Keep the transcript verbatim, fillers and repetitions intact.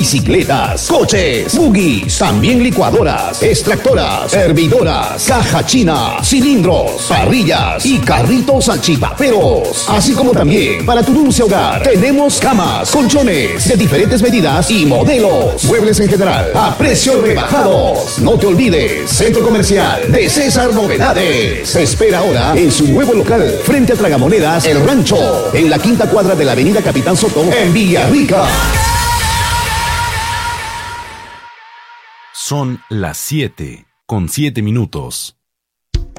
bicicletas, coches, buggies, también licuadoras, extractoras, hervidoras, caja china, cilindros, parrillas y carritos salchipaperos. Así como también para tu dulce hogar tenemos camas, colchones de diferentes medidas y modelos. Muebles en general a precios rebajados. No te olvides, Centro Comercial de César Novedades. Se espera ahora en su nuevo local frente a Tragamonedas El Rancho, en la quinta cuadra de la avenida Capitán Soto en Villarrica. Son las siete con siete minutos.